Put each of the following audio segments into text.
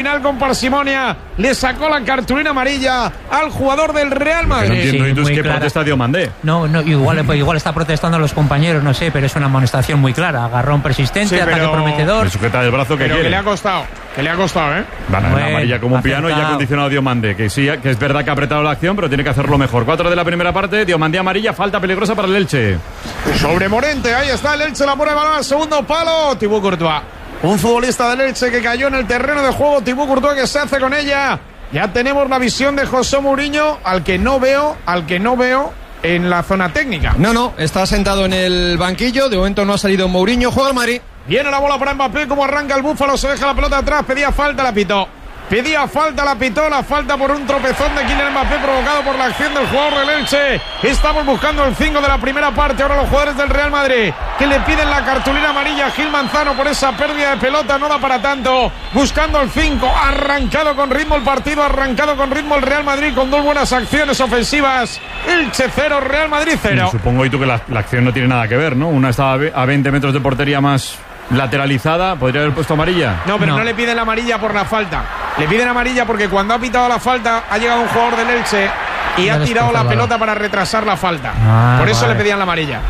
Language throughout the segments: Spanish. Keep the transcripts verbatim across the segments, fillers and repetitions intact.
Final con parsimonia le sacó la cartulina amarilla al jugador del Real Madrid. No entiendo, Sí, ¿y tú es muy que clara. protesta Diomandé? No, no, igual, igual está protestando a los compañeros, no sé, pero es una amonestación muy clara. Agarrón persistente, Sí, ataque pero- prometedor. Le sujeta del brazo que Pero quiere. que le ha costado, que le ha costado, ¿eh? Van a Bueno, la amarilla como un piano y ya ha acertado. condicionado a Diomandé. Que sí, que es verdad que ha apretado la acción, pero tiene que hacerlo mejor. Cuatro de la primera parte, Diomandé amarilla, falta peligrosa para el Elche. Sobre Morente, ahí está el Elche, la pone el balón al segundo palo. Thibaut Courtois, un futbolista del Elche que cayó en el terreno de juego. Thibaut Courtois que se hace con ella. Ya tenemos la visión de José Mourinho, al que no veo, al que no veo en la zona técnica. No, no, está sentado en el banquillo. De momento no ha salido Mourinho. Juega el Madrid. Viene la bola para Mbappé, como arranca el Búfalo, se deja la pelota atrás, pedía falta, la pitó. Pedía falta, la pitó, la falta por un tropezón de Kylian Mbappé provocado por la acción del jugador del Elche. Estamos buscando el cinco de la primera parte, ahora los jugadores del Real Madrid que le piden la cartulina amarilla a Gil Manzano por esa pérdida de pelota, no da para tanto. Buscando el cinco, arrancado con ritmo el partido, arrancado con ritmo el Real Madrid con dos buenas acciones ofensivas. Elche cero, Real Madrid cero. Supongo y tú que la, la acción no tiene nada que ver, ¿no? Una estaba a veinte metros de portería más lateralizada, podría haber puesto amarilla. No, pero no. No. le piden la amarilla por la falta. Le piden amarilla porque cuando ha pitado la falta ha llegado un jugador del Elche y Ya ha tirado la despertaba. pelota para retrasar la falta. Ah, por eso vale. le pedían la amarilla.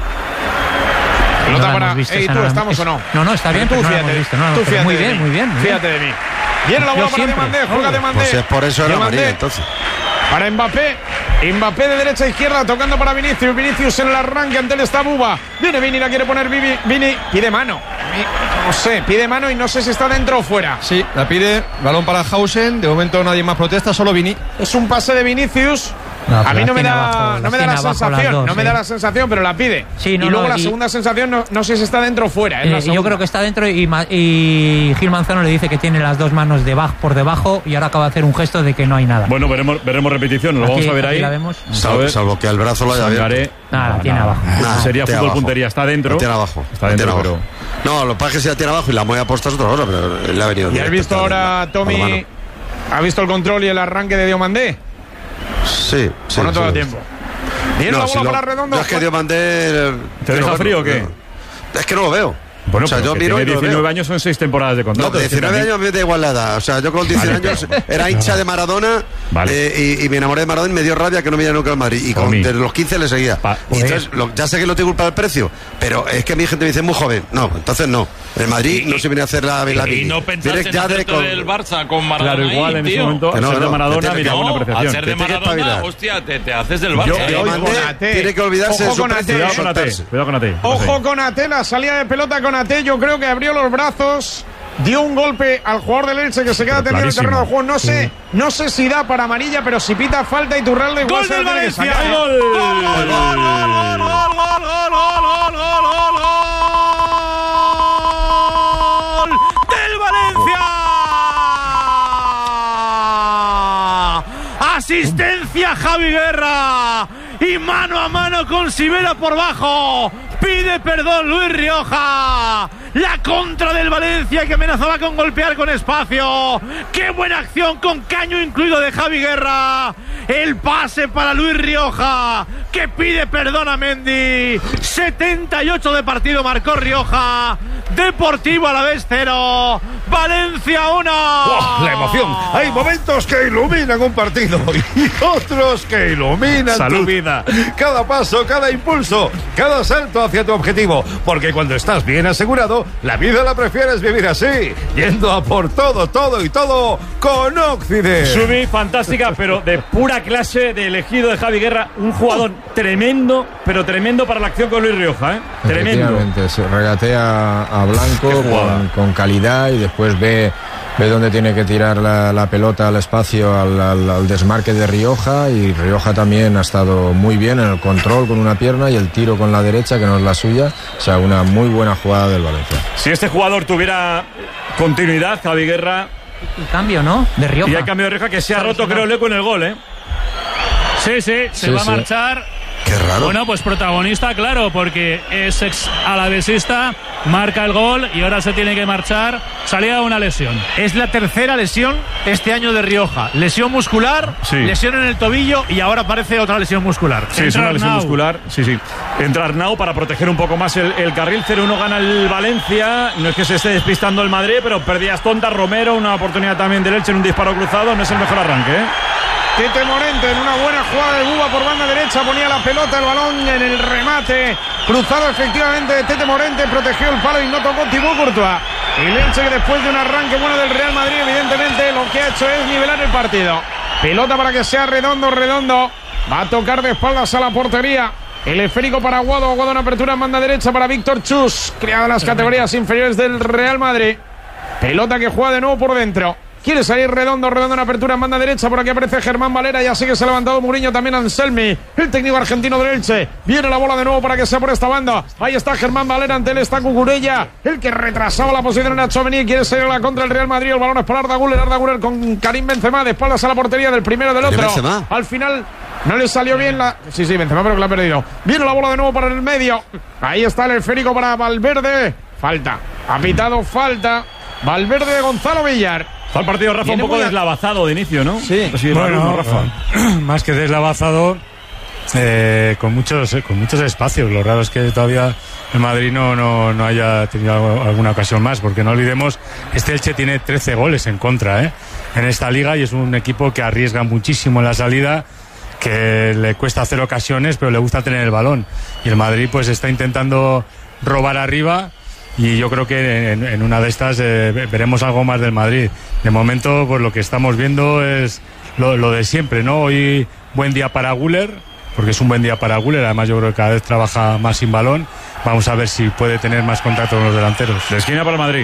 No Pelota la para. hemos visto, Ey, esa tú, no la ¿estamos hemos- o no? No, no, está bien, Tú pero no la fíjate, hemos visto, no, no, tú pero fíjate muy de bien, mí. muy bien, muy bien. Fíjate de mí. Viene la Yo bola para siempre. Demandé, juega Demandé. Pues es por eso era Demandé. amarilla, entonces. Para Mbappé. Mbappé de derecha a izquierda, tocando para Vinicius. Vinicius en el arranque, ante él está Buba. Viene Vini, la quiere poner Vivi. Vini, pide mano. No sé, pide mano y no sé si está dentro o fuera. Sí, la pide. Balón para Hausen. De momento nadie más protesta, solo Vini. Es un pase de Vinicius. No, a pero mí no las me tiene da, abajo, no las me da tiene la abajo las sensación, dos, no me sí. da la sensación, pero la pide. Sí, no, y luego no, la y- segunda sensación no, no sé si está dentro o fuera. Es la Eh, yo segunda. creo que está dentro y, Ma- y Gil Manzano le dice que tiene las dos manos debajo, por debajo y ahora acaba de hacer un gesto de que no hay nada. Bueno, veremos, veremos repetición, lo Aquí- vamos a ver aquí ahí. la vemos. A Salvo, ver. salvo que el brazo lo haya abierto. Sangaré. Nada, la tiene abajo. Nah, Sería tiene fútbol abajo. puntería, está dentro. La tiene abajo. Está la dentro, tiene pero. abajo. No, lo que pasa es que si la tiene abajo y la mueve aposta es otra cosa, pero le ha venido. ¿Y has directo, visto está ahora, bien, con la Tommy? mano. ¿Ha visto el control y el arranque de Diomandé? Sí, sí. ¿O no te sí, da sí. tiempo? Viene No, la si bola lo- para Redondo. yo es que Diomandé. ¿Te deja frío o qué? Es que no lo veo. Bueno, o sea, pero yo que miro tiene y no lo diecinueve veo. años, son seis temporadas de No, contrato. de diecinueve Es que años me da igual la edad. O sea, yo con diecinueve Vale, años pero- era hincha de Maradona Vale. eh, y, y me enamoré de Maradona y me dio rabia que no me diera nunca al Madrid. Y con, Tommy. desde los quince le seguía. Pa- y entonces, lo- ya sé que no te culpa el precio, pero es que mi gente me dice muy joven. No, entonces no. El Madrid no se viene a hacer la, la Y Vini. no pensaste Viene en ya de hacerte con- del Barça con Maradona. Claro, igual ahí, en ese tío. momento, Que al no, ser de no, Maradona, que mira, No, buena al apreciación. ser de Te tiene que Maradona, espabilar. hostia, te, te haces del Barça. Yo- ¿eh? yo- Diomandé con Ate. tiene que olvidarse Ojo de su con precio Ate, y Cuidado con Ate, soltarse. cuidado con Ate. Ojo con Ate, la salida de pelota con Ate. Yo creo que abrió los brazos, dio un golpe al jugador del Elche que se queda Pero tendido en el terreno de clarísimo. juego. No sé, no sé si da para amarilla, pero si pita falta y Turralde igual ¡Gol se la del tiene que Valencia! sacar. ¡Gol! ¡Gol, gol, gol, gol, gol, gol, gol, gol, gol, gol, gol! ¡Del Valencia! Asistencia Javi Guerra y mano a mano con Sivera por bajo. Pide perdón Luis Rioja. La contra del Valencia que amenazaba con golpear con espacio. ¡Qué buena acción con caño incluido de Javi Guerra! El pase para Luis Rioja que pide perdón a Mendy. setenta y ocho de partido marcó Rioja. Deportivo Alavés cero. Valencia uno. ¡Oh, la emoción! Hay momentos que iluminan un partido y otros que iluminan Salud. tu vida. Cada paso, cada impulso, cada salto hacia tu objetivo. Porque cuando estás bien asegurado, la vida la prefieres vivir así, yendo a por todo, todo y todo con Occident. Subi, fantástica, pero de pura clase de elegido de Javi Guerra. Un jugador tremendo, pero tremendo para la acción con Luis Rioja, ¿eh? Tremendo. Efectivamente, se regatea a Blanco Qué jugada. con, con calidad y después ve, ve dónde tiene que tirar la, la pelota al espacio, al, al, al desmarque de Rioja, y Rioja también ha estado muy bien en el control con una pierna y el tiro con la derecha, que no es la suya. O sea, una muy buena jugada del Valencia. Si este jugador tuviera continuidad, Javi Guerra, El cambio, ¿no? De Rioja. y hay cambio de Rioja que se ha Claro, roto, si no. creo, el eco en el gol, ¿eh? Sí, sí, se Sí, va a sí. marchar. Qué raro. Bueno, pues protagonista, claro, porque es ex alavesista, marca el gol y ahora se tiene que marchar. Salía de una lesión. Es la tercera lesión este año de Rioja. Lesión muscular, Sí. lesión en el tobillo y ahora aparece otra lesión muscular. Sí, es Entra una lesión Arnau. muscular. Sí, sí. Entra Arnau para proteger un poco más el, el carril. cero uno gana el Valencia. No es que se esté despistando el Madrid, pero pérdidas tontas. Romero, una oportunidad también del Elche en un disparo cruzado. No es el mejor arranque, ¿eh? Tete Morente en una buena jugada de Buba por banda derecha, ponía la pelota, el balón en el remate, cruzado efectivamente de Tete Morente, protegió el palo y no tocó Thibaut Courtois. El Elche, que después de un arranque bueno del Real Madrid, evidentemente lo que ha hecho es nivelar el partido. Pelota para que sea redondo, redondo, va a tocar de espaldas a la portería. El esférico para Aguado, Aguado en apertura en banda derecha para Víctor Chus, creado en las categorías inferiores del Real Madrid. Pelota que juega de nuevo por dentro. Quiere salir redondo, redondo en apertura en banda derecha. Por aquí aparece Germán Valera. Ya sí que se ha levantado Mourinho, también Anselmi, el técnico argentino del Elche. Viene la bola de nuevo para que sea por esta banda. Ahí está Germán Valera, ante él está Cucurella, el que retrasaba la posición en Tchouaméni. Quiere salir a la contra el Real Madrid. El balón es para Arda Güler. Arda Güler con Karim Benzema, de espaldas a la portería del primero del otro. Benzema. Al final no le salió bien la... Sí, sí, Benzema, pero que la ha perdido. Viene la bola de nuevo para el medio. Ahí está el esférico para Valverde. Falta. Ha pitado falta. Valverde de Gonzalo Villar. Fue el partido, Rafa, un Viene poco muy a- deslavazado de inicio, ¿no? Sí. Así, Bueno, raro, ¿no, Rafa? más que deslavazado, eh, con muchos con muchos espacios. Lo raro es que todavía el Madrid no, no, no haya tenido algo- alguna ocasión más, porque no olvidemos, este Elche tiene trece goles en contra, ¿eh? en esta liga, y es un equipo que arriesga muchísimo en la salida, que le cuesta hacer ocasiones, pero le gusta tener el balón. Y el Madrid pues está intentando robar arriba, y yo creo que en, en una de estas eh, veremos algo más del Madrid. De momento, pues lo que estamos viendo es lo, lo de siempre, ¿no? Hoy buen día para Güler, porque es un buen día para Güler. Además, yo creo que cada vez trabaja más sin balón. Vamos a ver si puede tener más contacto con los delanteros. De esquina para el Madrid.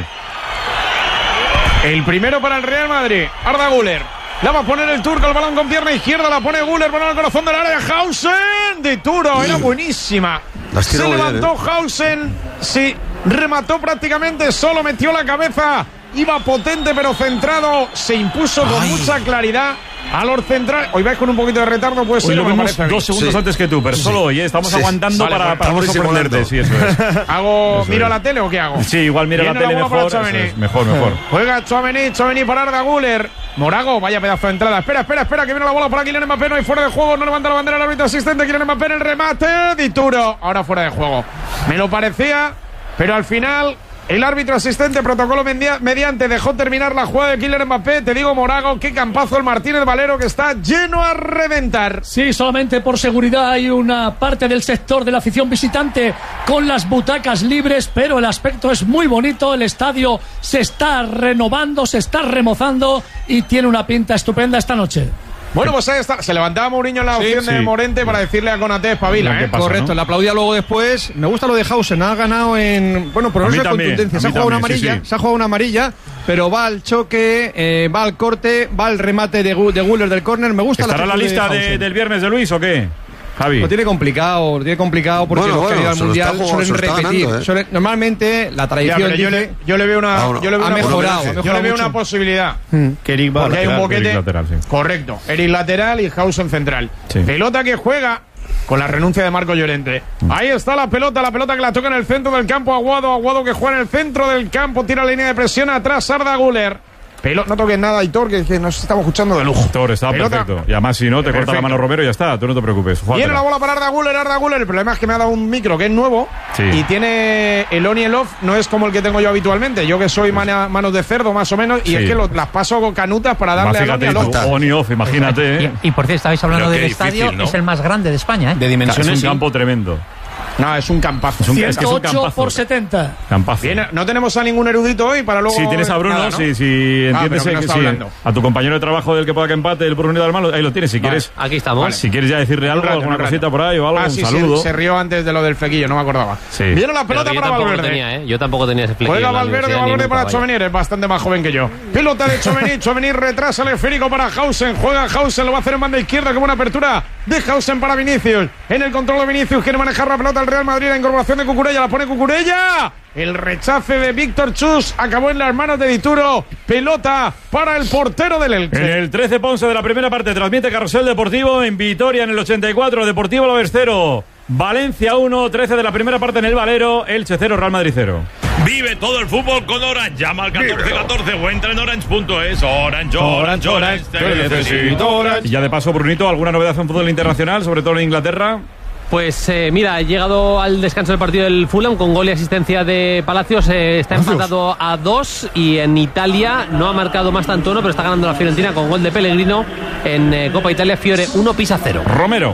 El primero para el Real Madrid, Arda Güler. La va a poner el turco, el balón con pierna izquierda, la pone Güler, balón al corazón del área. Hausen de Turo, era buenísima. Las Se tiró bien, levantó ¿eh? Hausen, sí, remató prácticamente solo, metió la cabeza. Iba potente pero centrado, se impuso con Ay. mucha claridad a los centrales. Hoy vais con un poquito de retardo, pues Hoy sí, lo no me vemos parece a mí. dos segundos Sí. antes que tú, pero Sí. solo hoy, ¿eh? Estamos Sí. aguantando Vale, para, pues para no estamos sorprenderte. simulando. Sí, eso es. Hago, Eso ¿Miro es. la tele o qué hago? Sí, igual mira la Viene la tele bola para mejor. eso Tchouaméni. es, Mejor, mejor. Juega Tchouaméni, Tchouaméni para Arda Güler. Morago, vaya pedazo de entrada. Espera, espera, espera, que viene la bola para Kylian Mbappé. No hay fuera de juego, no levanta la bandera el árbitro asistente. Kylian Mbappé en el remate. Dituro, ahora fuera de juego. Me lo parecía, pero al final el árbitro asistente, protocolo media- mediante, dejó terminar la jugada de Kylian Mbappé. Te digo, Morago, qué campazo el Martínez Valero, que está lleno a reventar. Sí, solamente por seguridad hay una parte del sector de la afición visitante con las butacas libres, pero el aspecto es muy bonito. El estadio se está renovando, se está remozando y tiene una pinta estupenda esta noche. Bueno, pues ahí está. Se levantaba Mourinho en la opción sí. de Morente para decirle a Konaté, espabila, Lo que ¿eh? pasa, Correcto, ¿no? le aplaudía luego después. Me gusta lo de Hausen, ha ganado en. Bueno, por A no mí sé también, contundencia. a Se ha mí jugado una también, sí, amarilla, sí. se ha jugado una amarilla, pero va al choque, eh, va al corte, va al remate de, Gu- de Güler del córner. Me gusta ¿Estará la actitud lista de- Hausen. del viernes de Luis o qué? Javi. Lo tiene complicado, lo tiene complicado porque Bueno, los que han bueno, ido al se lo mundial está jugando, suelen se lo está repetir. ganando, ¿eh? Suelen- normalmente la Ya, tradición pero yo, dice- le, yo le veo una, Ah, bueno. yo le veo Ha una mejorado, posibilidad. ha Yo le mejorado veo mucho. una posibilidad. Que Eric va a Porque hay un lateral, boquete. Eric lateral, sí. Correcto. Eric lateral y Hausen central. Sí. Pelota que juega con la renuncia de Marco Llorente. Ahí está la pelota, la pelota que la toca en el centro del campo. Aguado, Aguado que juega en el centro del campo. Tira la línea de presión atrás. Arda Güler. Pelo, no toques nada, Aitor, que, que nos estamos escuchando de lujo. Thor, estaba Pelota. perfecto. Y además, si no, te corta la Perfecto. mano Romero y ya está. Tú no te preocupes. Viene Júgatela. la bola para Arda Güler, Arda Güler. El problema es que me ha dado un micro que es nuevo Sí. y tiene el on y el off, no es como el que tengo yo habitualmente. Yo que soy mana- manos de cerdo más o menos, y Sí. es que lo- las paso con canutas para Más darle al on y fíjate, al off. tú, on y off, imagínate. ¿eh? Y, y por cierto, estabais hablando Pero del qué estadio, difícil, ¿no? es el más grande de España, ¿eh? de Es dimensiones. un sí. campo tremendo. No, es un campazo. Es un, es que es un ciento ocho campazo. por setenta. Campazo. Viene- no tenemos a ningún erudito hoy para luego. Si tienes a Bruno, nada, ¿no? si, si Ah, entiendes pero que no que está sí, hablando. a tu compañero de trabajo del que pueda que empate, el Bruno del Malo, ahí lo tienes. Si quieres, Aquí estamos. Vale. si quieres ya decirle algo, Un rato, alguna un rato. cosita por ahí o algo, Ah, un sí, saludo. sí, se rió antes de lo del flequillo, no me acordaba. Sí. Viene la Pero pelota yo para tampoco Valverde. tenía, ¿eh? Yo tampoco tenía ese flequillo. Juega en la Valverde, universidad, ni Valverde nunca, para vaya. Tchouaméni, es bastante más joven que yo. Pelota de Tchouaméni, Tchouaméni retrasa el esférico para Hausen, juega Hausen, lo va a hacer en banda izquierda como una apertura de Hausen para Vinicius. En el control de Vinicius quiere manejar la pelota el Real Madrid. La incorporación de Cucurella, la pone Cucurella. El rechace de Víctor Chus acabó en las manos de Dituro. Pelota para el portero del Elche. En el trece Ponce de la primera parte transmite Carrusel Deportivo en Vitoria en el ochenta y cuatro. Deportivo Alavés cero. Valencia uno, trece de la primera parte en el Valero. Elche cero, Real Madrid cero. Vive todo el fútbol con Orange. Llama al catorce catorce o entra en orange punto es. Orange, Orange, Orange. Te necesito Orange. Y ya de paso, Brunito, ¿alguna novedad en fútbol internacional, sobre todo en Inglaterra? Pues eh, mira, ha llegado al descanso del partido del Fulham con gol y asistencia de Palacios. Eh, está empatado a dos y en Italia no ha marcado más tanto uno, pero está ganando la Fiorentina con gol de Pellegrino en eh, Copa Italia. Fiore uno, Pisa cero. Romero.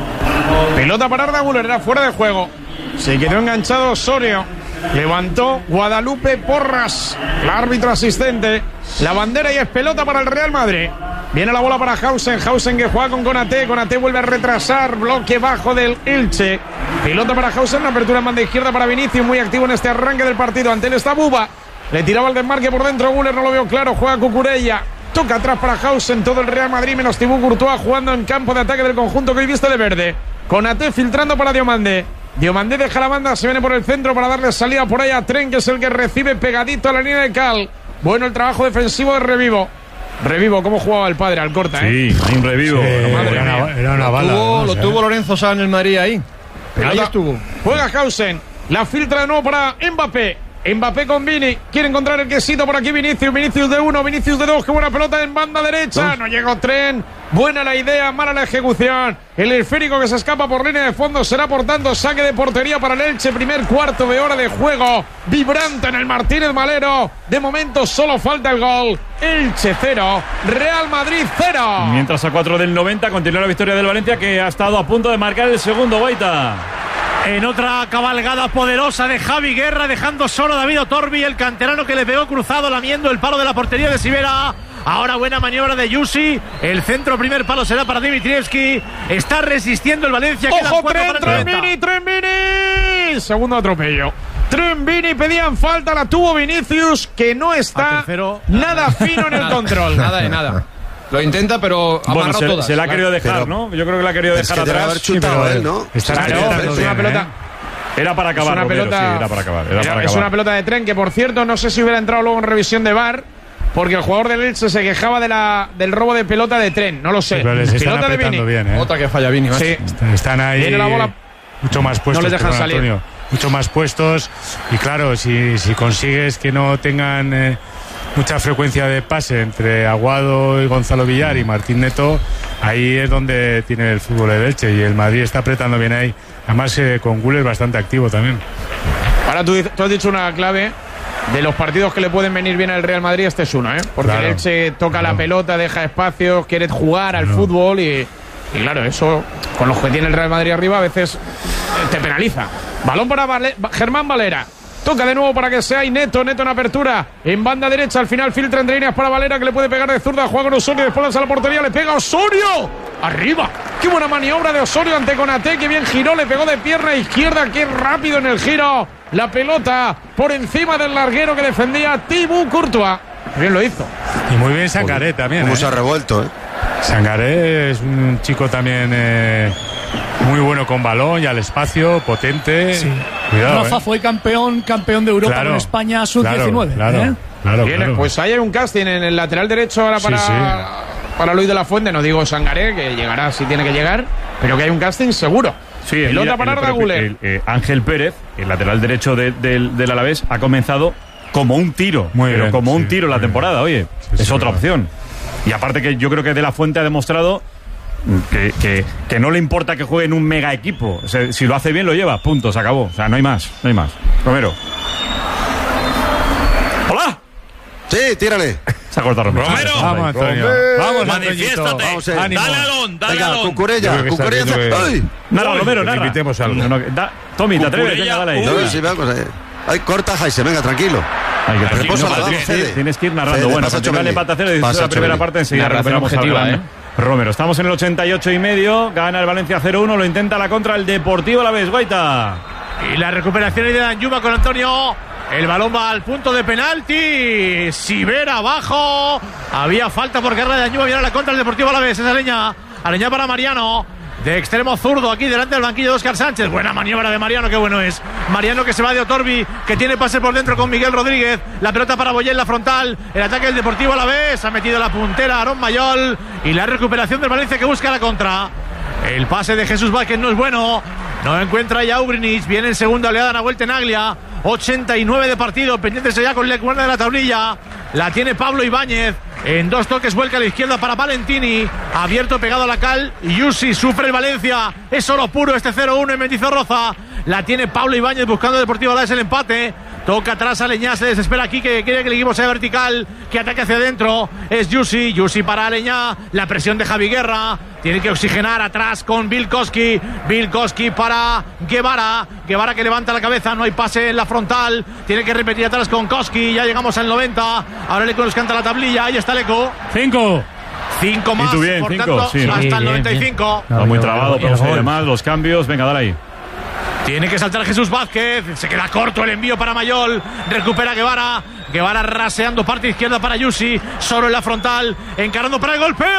Pelota para Arda Güler, era fuera de juego. Se quedó enganchado Osorio. Levantó Guadalupe Porras, el árbitro asistente. La bandera y es pelota para el Real Madrid. Viene la bola para Hausen. Hausen que juega con Konaté. Konaté vuelve a retrasar. Bloque bajo del Elche. Pelota para Hausen. La apertura en banda izquierda para Vinicius. Muy activo en este arranque del partido. Ante él está Buba. Le tiraba el desmarque por dentro. Güler no lo veo claro. Juega Cucurella. Toca atrás para Hausen. Todo el Real Madrid menos Thibaut Courtois jugando en campo de ataque del conjunto que hoy viste de verde. Konaté filtrando para Diomandé. Diomandé deja la banda. Se viene por el centro para darle salida por ahí a Tren, que es el que recibe pegadito a la línea de Cal. Bueno el trabajo defensivo de Revivo. Revivo, ¿cómo jugaba el padre? Alcorta, ¿eh? Sí, hay un Revivo. Sí, madre era, mía. una, era una bala. Tuvo, no lo sé. Tuvo Lorenzo Sanz en el Madrid ahí. Pero ahí estuvo. Juega Hausen. La filtra de nuevo para Mbappé. Mbappé con Vini. Quiere encontrar el quesito por aquí Vinicius. Vinicius de uno, Vinicius de dos. Qué buena pelota en banda derecha. Dos. No llegó Tren. Buena la idea, mala la ejecución. El esférico que se escapa por línea de fondo será por tanto saque de portería para el Elche. Primer cuarto de hora de juego. Vibrante en el Martínez Valero. De momento solo falta el gol. Elche cero, Real Madrid cero. Mientras a cuatro del noventa continúa la victoria del Valencia, que ha estado a punto de marcar el segundo. Guaita. En otra cabalgada poderosa de Javi Guerra, dejando solo a David Otorbi, el canterano que le pegó cruzado, lamiendo el palo de la portería de Sivera. Ahora buena maniobra de Yusi. El centro, primer palo será para Dimitrievski. Está resistiendo el Valencia. ¡Ojo, Tren, Trenvini, Trenvini! Segundo atropello. Trenvini, pedían falta, la tuvo Vinicius, que no está nada fino en el control. Nada de nada. Lo intenta, pero bueno, se, todas. se la ha querido dejar, pero, ¿no? Yo creo que la ha querido dejar es que atrás. Haber chutado sí, él, ¿no? Está claro, claro, es una pelota. ¿eh? Era para acabar, es una Romero, pelota, sí, era para acabar. Era era, para es acabar. una pelota de Tren que, por cierto, no sé si hubiera entrado luego en revisión de V A R, porque el jugador del Elche se quejaba de la, del robo de pelota de Tren. No lo sé. Sí, pero les están pelota de Vini. Bien, ¿eh? Otra que falla Vini. ¿eh? Sí. Están ahí. Viene la bola. Mucho más puestos. No les dejan salir. Antonio. Mucho más puestos. Y claro, si, si consigues que no tengan eh, mucha frecuencia de pase entre Aguado y Gonzalo Villar y Martín Neto, ahí es donde tiene el fútbol de Elche. Y el Madrid está apretando bien ahí. Además, eh, con Güler bastante activo también. Ahora tú, tú has dicho una clave. De los partidos que le pueden venir bien al Real Madrid, este es uno, ¿eh? Porque claro, el Elche toca claro. la pelota, deja espacios, quiere jugar al claro. fútbol y, y claro, eso con los que tiene el Real Madrid arriba a veces te penaliza. Balón para Vale, Germán Valera. Toca de nuevo para que sea y Neto, Neto en apertura. En banda derecha, al final filtra entre líneas para Valera, que le puede pegar de zurda. Juega con Osorio, después lanza a la portería, le pega Osorio. Arriba. Qué buena maniobra de Osorio ante Konaté, que bien giró, le pegó de pierna izquierda, qué rápido en el giro. La pelota por encima del larguero que defendía Thibaut Courtois. Bien lo hizo. Y muy bien Sangaré también. Cómo ¿eh? se ha revuelto, ¿eh? Sangaré es un chico también eh, muy bueno con balón y al espacio, potente. Sí. Cuidado, Rafa ¿eh? fue campeón, campeón de Europa claro, con España sub diecinueve. Claro, claro, ¿eh? claro, Bien, claro. Pues ahí hay un casting en el lateral derecho ahora para, sí, sí. para Luis de la Fuente. No digo Sangaré, que llegará si tiene que llegar, pero que hay un casting seguro. Sí, pelota el, para el, Arda Güler. el, eh, Ángel Pérez, el lateral derecho de, de, del Alavés, ha comenzado como un tiro, muy pero bien, como sí, un tiro la temporada, bien. oye, sí, es sí, otra claro. opción. Y aparte que yo creo que De la Fuente ha demostrado que, que, que no le importa que juegue en un mega equipo. O sea, si lo hace bien lo lleva, punto, se acabó. O sea, no hay más, no hay más. Romero. ¡Hola! Sí, tírale. Se ha cortado Romero. Romero. Vamos, Antonio. Vamos, manifiéstate. Vamos, eh. Dale Alón, dale Venga, Alón. Cucurella, Cucurella. Que... ¡Ay! Narra, Romero, narra. Invitemos algo. No, no, da, Tommy, te atreves, venga, dale ahí. No, sí, vamos, eh. Ay, corta, Jaise, venga, tranquilo. Hay que Reposa, no, vamos, tienes, Fede. tienes que ir narrando. Fede, bueno, pasa continúa el Chomeli. empate a cero y Pasa la primera Chomeli. parte enseguida Narración recuperamos al objetiva, gran ¿eh? Romero. Estamos en el ochenta y ocho y medio. Gana el Valencia cero uno. Lo intenta la contra el Deportivo Alavés. Guaita. Y la recuperación de Danjuma con Antonio. El balón va al punto de penalti. Sivera abajo. Había falta por guerra de Danjuma. Viene la contra el Deportivo Alavés. Esa leña. Aleña para Mariano. de extremo zurdo aquí delante del banquillo de Óscar Sánchez. Buena maniobra de Mariano, qué bueno es. Mariano que se va de Otorbi, que tiene pase por dentro con Miguel Rodríguez. La pelota para Boyé en la frontal. El ataque del Deportivo Alavés. Ha metido la puntera Aarón Mayol. Y la recuperación del Valencia que busca la contra. El pase de Jesús Vázquez no es bueno. No encuentra ya Ugrinic. Viene en segunda oleada Nahuel Tenaglia. ochenta y nueve de partido. Pendientes ya con la cuerda de la tablilla. La tiene Pablo Ibáñez. En dos toques vuelca a la izquierda para Valentini. Abierto, pegado a la cal. Yusi sufre el Valencia. Es oro puro este cero uno en Mendizorroza. La tiene Pablo Ibáñez buscando Deportivo Alavés el empate. Toca atrás a Aleñá, se desespera aquí, que quiere que el equipo sea vertical, que ataque hacia adentro. Es Yusi, Yusi para Aleñá. La presión de Javi Guerra. Tiene que oxigenar atrás con Vilkoski. Vilkoski para Guevara. Guevara que levanta la cabeza, no hay pase en la frontal. Tiene que repetir atrás con Koski. Ya llegamos al noventa. Ahora el eco nos canta la tablilla. Ahí está el eco. Cinco. Cinco más. ¿Y tú bien? Por Cinco, tanto, sí, ¿no? hasta Sí, el bien, noventa y cinco. No, muy trabado, pero se más los cambios. Venga, dale ahí. Tiene que saltar Jesús Vázquez. Se queda corto el envío para Mayol. Recupera Guevara. Guevara raseando parte izquierda para Yusi. Solo en la frontal. Encarando para el golpeo.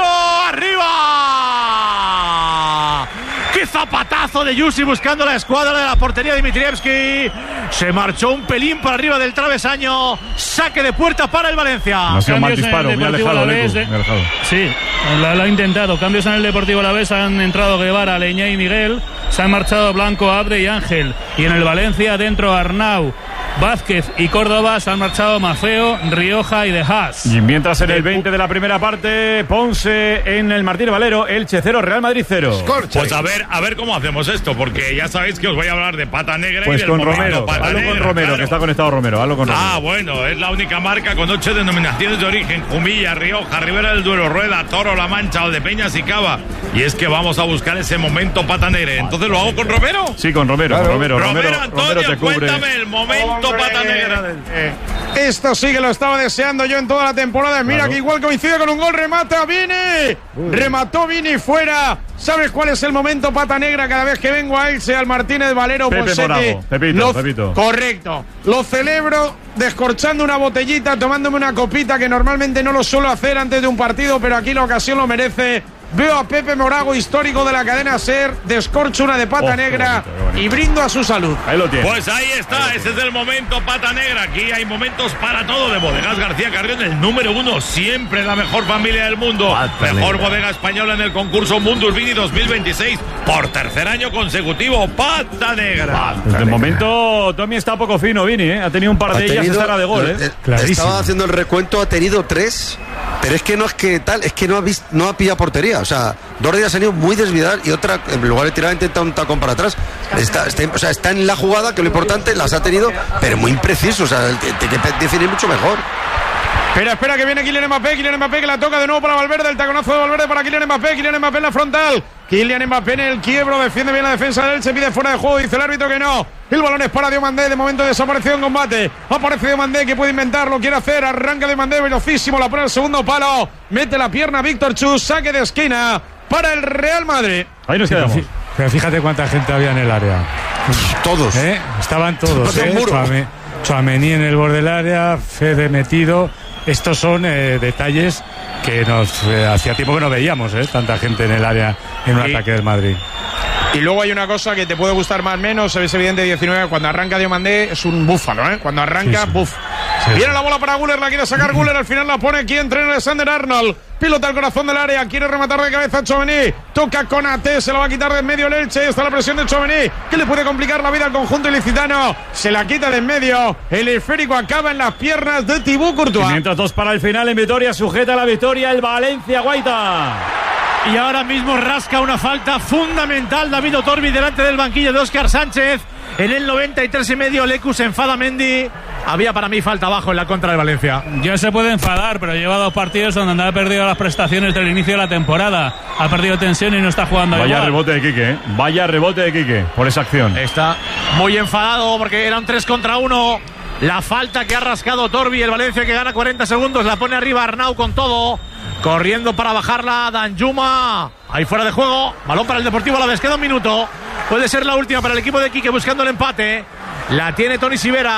¡Arriba! ¡Qué zapatazo de Yusi buscando la escuadra de la portería de Dimitrievski! Se marchó un pelín para arriba del travesaño. Saque de puerta para el Valencia. No ha sido un mal disparo, muy alejado, Lecu, muy alejado. Sí, lo, lo ha intentado. Cambios en el Deportivo Alavés. Han entrado Guevara, Leñá y Miguel. Se han marchado Blanco, Abre y Ángel. Y en el Valencia, dentro Arnau, Vázquez y Córdoba. Se han marchado Mafeo, Rioja y De Haas. Y mientras en el veinte de la primera parte, Ponce en el Martín Valero, Elche cero, Real Madrid cero. Pues a ver, a ver cómo hacemos esto, porque ya sabéis que os voy a hablar de Pata Negra pues y del con momento Romero, Pata hazlo Negra, con Romero, claro. que está conectado Romero, hazlo con Romero. Ah, bueno, es la única marca con ocho denominaciones de origen: Jumilla, Rioja, Ribera del Duero, Rueda, Toro, La Mancha, Valdepeñas y Cava. Y es que vamos a buscar ese momento Pata Negra. Entonces, ¿lo hago con Romero? Sí, con Romero, Claro. con Romero, Romero, Romero, Antonio, Romero te cubre. cuéntame el momento Hombre. Pata Negra. Eh, esto sí que lo estaba deseando yo en toda la temporada. Mira Claro. que igual coincide con un gol, remata Vini. Remató Vini fuera. ¿Sabes cuál es el momento Pata Negra cada vez que vengo a Elche, al Martínez Valero? Pepe Ponsete? Morago, Pepito, Lo- Pepito. Correcto. Lo celebro descorchando una botellita, tomándome una copita que normalmente no lo suelo hacer antes de un partido, pero aquí la ocasión lo merece. Veo a Pepe Morago, histórico de la cadena SER, descorcho una de Pata Oh, Negra qué bonito, qué bonito. y brindo a su salud. Ahí lo tienes. Pues ahí está, ese es el momento Pata Negra. Aquí hay momentos para todo de Bodegas García Carrión, el número uno, siempre la mejor familia del mundo. Pata Mejor Negra. bodega española en el concurso Mundus Vini dos mil veintiséis por tercer año consecutivo. Pata Negra. De momento, Tommy está poco fino, Vini, ¿eh? Ha tenido un par Ha de ellas tenido- esta era de gol, ¿eh? eh, Clarísimo. Estaba haciendo el recuento, ha tenido tres, pero es que no es que tal, es que no ha visto, no ha pillado portería. O sea, dos de ellas han ido muy desviadas y otra, en lugar de tirar, ha intentado un tacón para atrás. Está, está- o sea, está en la jugada, que lo importante, las ha tenido, pero muy impreciso. O sea, tiene que definir mucho mejor. Espera, espera, que viene Kylian Mbappé, Kylian Mbappé que la toca de nuevo para Valverde, el taconazo de Valverde para Kylian Mbappé, Kylian Mbappé en la frontal, Kylian Mbappé en el quiebro, defiende bien la defensa del Elche, pide fuera de juego, dice el árbitro que no, el balón es para Diomandé, de momento desaparecido en combate, aparece Diomandé que puede inventar, lo quiere hacer, arranca Diomandé, velocísimo, la pone al segundo palo, mete la pierna Víctor Chus, saque de esquina para el Real Madrid. Ahí nos quedamos. Pero, fí- pero fíjate cuánta gente había en el área. Todos. ¿Eh? Estaban todos. Hace un ¿eh? muro. Chuame- Chuamení en el borde del área, Fede metido. Estos son eh, detalles que nos eh, hacía tiempo que no veíamos, ¿eh? Tanta gente en el área en un Sí. ataque del Madrid. Y luego hay una cosa que te puede gustar más o menos, es evidente diecinueve, cuando arranca Diomandé es un búfalo, ¿eh? Cuando arranca, Sí, sí. buf. Sí, Viene sí. la bola para Guller, la quiere sacar Guller, al final la pone aquí, entrena Alexander Arnold. Pilota al corazón del área, quiere rematar de cabeza Tchouaméni, toca con A T, se la va a quitar de en medio el Elche, está la presión de Tchouaméni, que le puede complicar la vida al conjunto ilicitano, se la quita de en medio, el esférico acaba en las piernas de Thibaut Y Courtois. mientras dos para el final en Vitoria, sujeta la victoria el Valencia Guaita. Y ahora mismo rasca una falta fundamental David Otorbi delante del banquillo de Óscar Sánchez. En el noventa y tres y medio Lecu se enfada Mendy. Había para mí falta abajo en la contra del Valencia. Ya se puede enfadar, pero lleva dos partidos donde ha perdido las prestaciones del inicio de la temporada. Ha perdido tensión y no está jugando Vaya igual. rebote de Quique, ¿eh? Vaya rebote de Quique por esa acción. Está muy enfadado porque eran tres contra uno. La falta que ha rascado Torbi, el Valencia que gana cuarenta segundos, la pone arriba Arnau con todo. Corriendo para bajarla Danjuma. Ahí fuera de juego. Balón para el Deportivo Alavés. Queda un minuto. Puede ser la última para el equipo de Quique buscando el empate. La tiene Toni Sivera.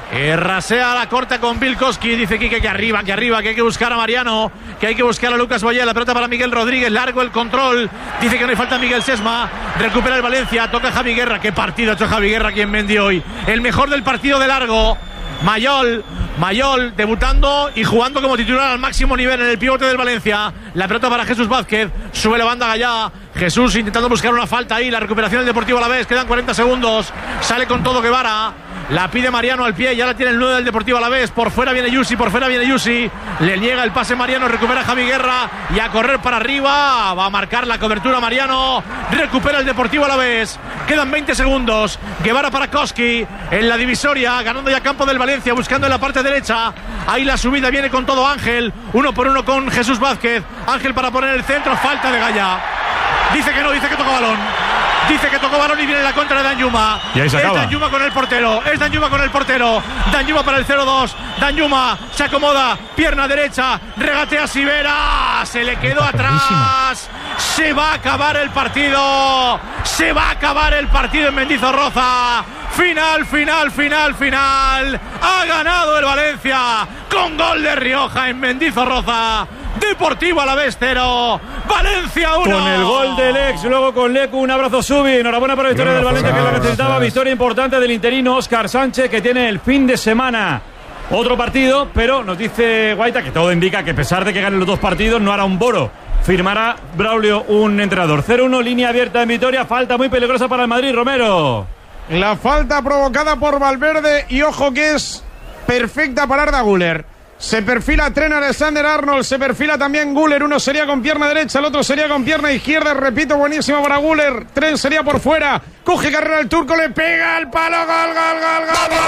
Eh, rasea la corta con Bilkowski. Dice Quique que arriba, que arriba, que hay que buscar a Mariano, que hay que buscar a Lucas Boyé. La pelota para Miguel Rodríguez, largo el control. Dice que no hay falta Miguel Sesma. Recupera el Valencia, toca Javi Guerra. Qué partido ha hecho Javi Guerra aquí en Mendy hoy. El mejor del partido de largo. Mayol, Mayol debutando y jugando como titular al máximo nivel en el pivote del Valencia. La pelota para Jesús Vázquez, sube la banda Gallá. Jesús intentando buscar una falta ahí. La recuperación del Deportivo Alavés, quedan cuarenta segundos. Sale con todo Guevara. La pide Mariano al pie, ya la tiene el nueve del Deportivo Alavés. Por fuera viene Yusi, por fuera viene Yusi. Le niega el pase Mariano, recupera Javi Guerra. Y a correr para arriba, va a marcar la cobertura Mariano. Recupera el Deportivo Alavés. Quedan veinte segundos. Guevara para Koski en la divisoria, ganando ya campo del Valencia, buscando en la parte derecha. Ahí la subida viene con todo Ángel. Uno por uno con Jesús Vázquez. Ángel para poner el centro, falta de Gallá. Dice que no, dice que tocó balón. Dice que tocó balón y viene la contra de Danjuma. Y ahí se acaba. Es Danjuma con el portero. Es Danjuma con el portero. Danjuma para el cero dos. Danjuma se acomoda. Pierna derecha. Regatea Sivera. Se le quedó atrás. Se va a acabar el partido. Se va a acabar el partido en Mendizorroza. Final, final, final, final. Ha ganado el Valencia con gol de Rioja en Mendizorroza. Deportivo Alavés cero, Valencia uno. Con el gol del ex, luego con Lecu, un abrazo Subi, enhorabuena por la victoria del Valencia que lo necesitaba, victoria importante del interino Óscar Sánchez que tiene el fin de semana otro partido, pero nos dice Guaita que todo indica que a pesar de que ganen los dos partidos no hará un boro, firmará Braulio un entrenador. Cero uno, línea abierta en Vitoria, falta muy peligrosa para el Madrid, Romero. La falta provocada por Valverde y ojo que es perfecta para Arda Güler. Se perfila Trent Alexander-Arnold, se perfila también Güler, uno sería con pierna derecha, el otro sería con pierna izquierda, repito, buenísimo para Güler, Trent sería por fuera, coge carrera el turco, le pega al palo, gol, gol, gol, gol, gol,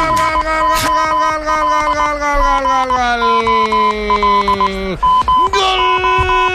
gol, gol, gol,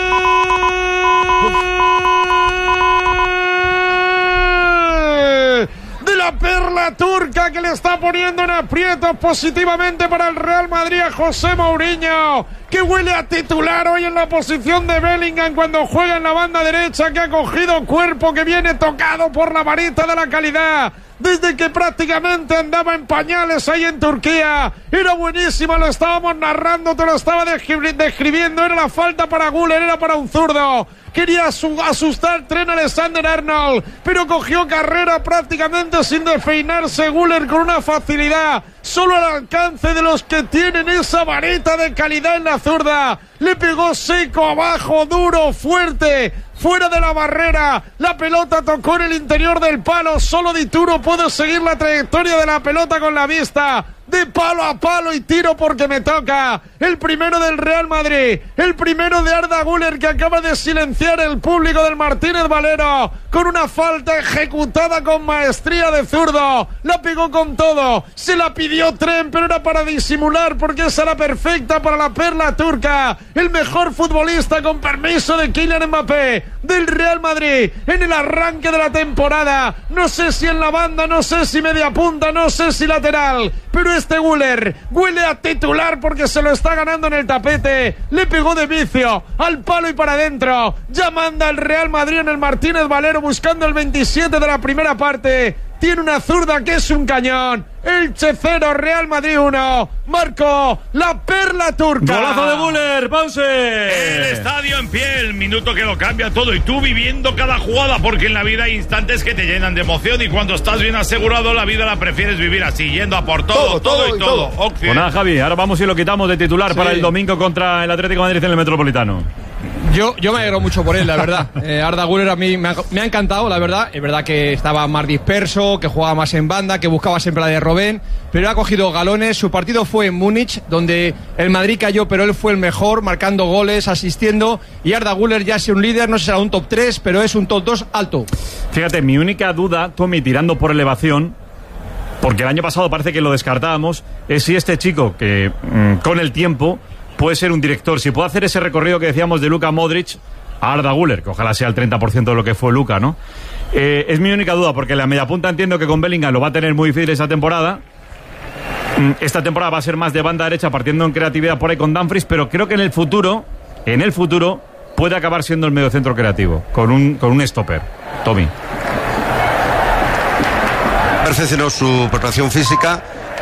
la perla turca que le está poniendo en aprietos positivamente para el Real Madrid a José Mourinho, que huele a titular hoy en la posición de Bellingham cuando juega en la banda derecha, que ha cogido cuerpo, que viene tocado por la varita de la calidad desde que prácticamente andaba en pañales ahí en Turquía. Era buenísima, lo estábamos narrando, te lo estaba descri- describiendo, era la falta para Güler, era para un zurdo. Quería su- asustar Trent Alexander-Arnold, pero cogió carrera prácticamente sin despeinarse Güler con una facilidad solo al alcance de los que tienen esa vareta de calidad en la zurda. Le pegó seco abajo, duro, fuerte, fuera de la barrera. La pelota tocó en el interior del palo. Solo Dituro puede seguir la trayectoria de la pelota con la vista. De palo a palo y tiro porque me toca. El primero del Real Madrid. El primero de Arda Güler, que acaba de silenciar el público del Martínez Valero con una falta ejecutada con maestría de zurdo. La pegó con todo. Se la pidió Trent, pero era para disimular porque esa era perfecta para la perla turca. El mejor futbolista, con permiso de Kylian Mbappé, del Real Madrid en el arranque de la temporada. No sé si en la banda, no sé si media punta, no sé si lateral, pero este Güler huele a titular porque se lo está ganando en el tapete. Le pegó de vicio al palo y para adentro. Ya manda el Real Madrid en el Martínez Valero buscando el veintisiete de la primera parte. Tiene una zurda que es un cañón. Elche cero, Real Madrid uno. Marco, la perla turca. Golazo de Güler, Pause. El estadio en pie, el minuto que lo cambia todo. Y tú viviendo cada jugada, porque en la vida hay instantes que te llenan de emoción. Y cuando estás bien asegurado, la vida la prefieres vivir así, yendo a por todo, todo, todo y todo. todo. Pues nada, Javi, ahora vamos y lo quitamos de titular sí. para el domingo contra el Atlético de Madrid en el Metropolitano. Yo, yo me alegro mucho por él, la verdad. Eh, Arda Güler a mí me ha, me ha encantado, la verdad. Es verdad que estaba más disperso, que jugaba más en banda, que buscaba siempre la de Robben, pero ha cogido galones. Su partido fue en Múnich, donde el Madrid cayó, pero él fue el mejor, marcando goles, asistiendo. Y Arda Güler ya es un líder, no sé si será un top tres, pero es un top dos alto. Fíjate, mi única duda, Tommy, tirando por elevación, porque el año pasado parece que lo descartábamos, es si este chico, que mmm, con el tiempo puede ser un director, si puede hacer ese recorrido que decíamos de Luka Modric a Arda Güler, que ojalá sea el treinta por ciento de lo que fue Luka, ¿no? Eh, es mi única duda, porque la mediapunta entiendo que con Bellingham lo va a tener muy difícil esa temporada. Esta temporada va a ser más de banda derecha, partiendo en creatividad por ahí con Dumfries, pero creo que en el futuro, en el futuro, puede acabar siendo el mediocentro creativo, con un, con un stopper. Tommy. Perfeccionó su preparación física,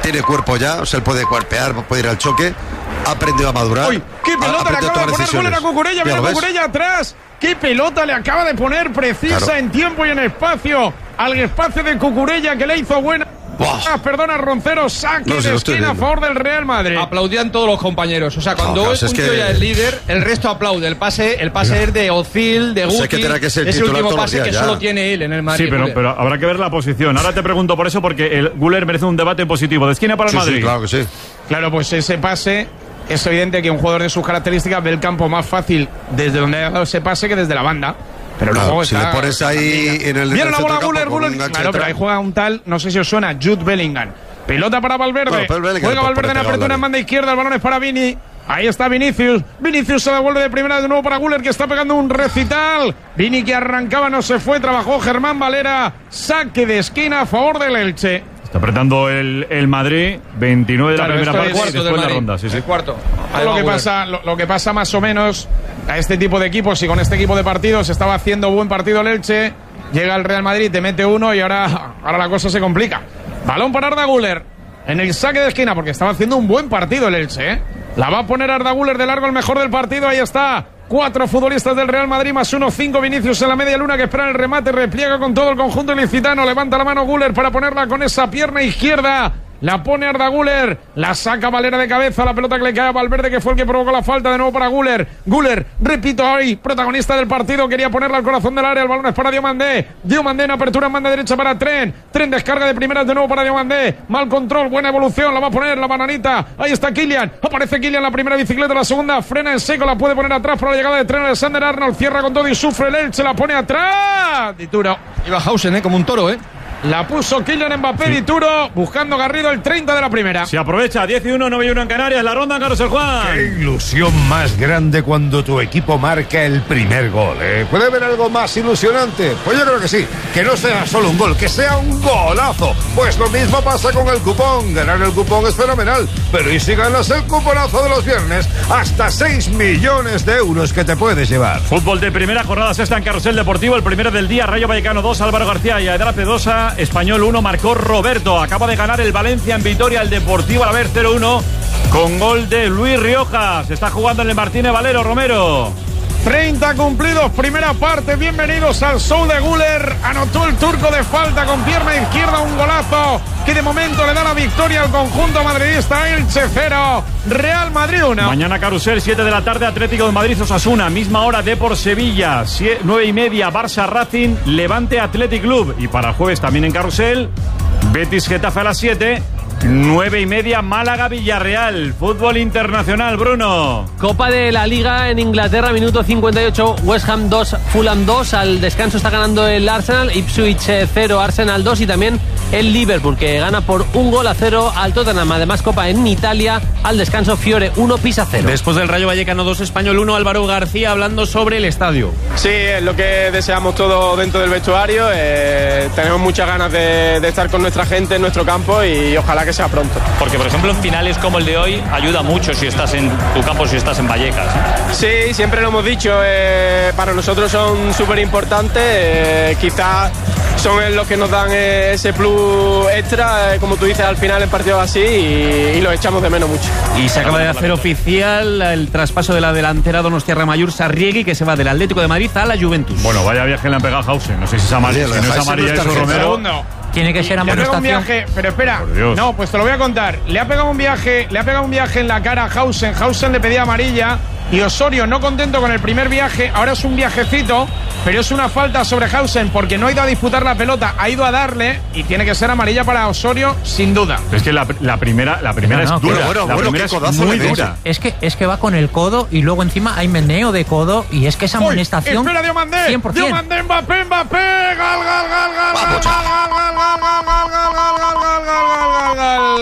tiene cuerpo ya, o sea, él puede cuerpear, puede ir al choque, ha aprendido a madurar. ¡Uy! ¡Qué pelota le acaba de poner Guller a Cucurella! ¡Mira Cucurella atrás! ¡Qué pelota le acaba de poner precisa claro. en tiempo y en espacio! Al espacio de Cucurella que le hizo buena. Ah, perdona, Roncero, saque no, de esquina a favor del Real Madrid. Aplaudían todos los compañeros. O sea, cuando no, claro, un tío que... ya es líder, el resto aplaude. El pase, el pase es de Ozil, de Guti. O sea, que que es el último pase que ya. solo tiene él en el Madrid. Sí, pero, pero habrá que ver la posición. Ahora te pregunto por eso, porque el Guller merece un debate positivo. De esquina para el sí, Madrid. Sí, claro que sí. Claro, pues ese pase. Es evidente que un jugador de sus características ve el campo más fácil desde donde ha dado ese pase que desde la banda. Pero claro, luego si está, le pones ahí en el, viene la bola Guller, Guller. Claro, pero ahí juega un tal, no sé si os suena, Jude Bellingham. Pelota para Valverde. Bueno, Bellingham juega Valverde en apertura en banda izquierda. El balón es para Vini. Ahí está Vinicius. Vinicius se devuelve de primera de nuevo para Guller, que está pegando un recital. Vini que arrancaba, no se fue. Trabajó Germán Valera. Saque de esquina a favor del Elche. Está apretando el, el Madrid. veintinueve de claro, la primera parte. Cuarto después de la ronda. Sí, sí. El cuarto. Lo que, pasa, lo, lo que pasa más o menos a este tipo de equipos y con este equipo de partidos, estaba haciendo buen partido el Elche. Llega el Real Madrid, te mete uno y ahora, ahora la cosa se complica. Balón para Arda Güler en el saque de esquina, porque estaba haciendo un buen partido el Elche, ¿eh? La va a poner Arda Güler de largo, el mejor del partido. Ahí está. Cuatro futbolistas del Real Madrid más uno, cinco Vinicius en la media luna que esperan el remate. Repliega con todo el conjunto ilicitano. Levanta la mano Güler para ponerla con esa pierna izquierda. La pone Arda Güler, la saca Valera de cabeza, la pelota que le cae a Valverde, que fue el que provocó la falta, de nuevo para Güler. Güler, repito, ahí, protagonista del partido, quería ponerla al corazón del área, el balón es para Diomandé. Diomandé en apertura en banda derecha para Tren. Tren descarga de primeras de nuevo para Diomandé. Mal control, buena evolución, la va a poner la bananita. Ahí está Kylian, aparece Kylian, la primera bicicleta, la segunda, frena en seco, la puede poner atrás por la llegada de Tren. Alexander Arnold cierra con todo y sufre el Elche, la pone atrás. Dituro. Iba Hausen, eh, como un toro, eh. La puso Kylian Mbappé, sí. Dituro, buscando Garrido el treinta de la primera. Se aprovecha, diez y uno, nueve y uno en Canarias, la ronda, Carlos el Juan. Qué ilusión más grande cuando tu equipo marca el primer gol, ¿eh? ¿Puede haber algo más ilusionante? Pues yo creo que sí, que no sea solo un gol, que sea un golazo. Pues lo mismo pasa con el cupón, ganar el cupón es fenomenal, pero ¿y si ganas el cuponazo de los viernes? Hasta seis millones de euros que te puedes llevar. Fútbol de primera, jornada sexta en Carrusel Deportivo, el primero del día, Rayo Vallecano dos, Álvaro García y Aedra Pedosa. Español uno, marcó Roberto. Acaba de ganar el Valencia en Vitoria, el Deportivo a la vez cero uno, con gol de Luis Rioja. Se está jugando en el Martínez Valero, Romero. treinta cumplidos, primera parte. Bienvenidos al show de Güler. Anotó el turco de falta con pierna izquierda, un golazo que de momento le da la victoria al conjunto madridista. Elche cero, Real Madrid uno. Mañana Carrusel, siete de la tarde, Atlético de Madrid Osasuna. Misma hora, Depor Sevilla, nueve y media, Barça Racing, Levante Athletic Club. Y para jueves también en Carrusel, Betis Getafe a las siete. Nueve y media, Málaga Villarreal. Fútbol internacional, Bruno. Copa de la Liga en Inglaterra, minuto cincuenta y ocho, West Ham dos, Fulham dos. Al descanso está ganando el Arsenal, Ipswich cero, Arsenal dos. Y también el Liverpool, que gana por un gol a cero al Tottenham. Además, Copa en Italia, al descanso Fiore uno, Pisa cero. Después del Rayo Vallecano dos, Español uno, Álvaro García hablando sobre el estadio. Sí, es lo que deseamos todos dentro del vestuario. Eh, tenemos muchas ganas de, de estar con nuestra gente en nuestro campo y ojalá que sea pronto. Porque, por ejemplo, en finales como el de hoy ayuda mucho si estás en tu campo, si estás en Vallecas. Sí, siempre lo hemos dicho, eh, para nosotros son súper importantes, eh, quizás son los que nos dan eh, ese plus extra, eh, como tú dices, al final en partidos así, y, y los echamos de menos mucho. Y se acaba de hacer oficial el traspaso de la delantera Donostiarra Mayur Sarriegui, que se va del Atlético de Madrid a la Juventus. Bueno, vaya viaje le han pegado a Hausen. No sé si es amarilla, si no es amarilla eso, Romero. Tiene que ser amonestación. Un viaje, pero espera, no, pues te lo voy a contar. Le ha pegado un viaje, le ha pegado un viaje en la cara a Hausen. Hausen le pedía amarilla y Osorio, no contento con el primer viaje, ahora es un viajecito, pero es una falta sobre Hausen porque no ha ido a disputar la pelota, ha ido a darle y tiene que ser amarilla para Osorio sin duda. Es que la, la primera, la primera no, no, es dura, bueno, la bueno, primera es muy dura. Es que es que va con el codo y luego encima hay meneo de codo y es que esa amonestación. Espera, Diomandé, cien por ciento. Diomandé, Mbappé, Mbappé, gal, gal, gal, gal, gal, gal, gal, gal, gal, gal, gal, gal, gal, gal, gal,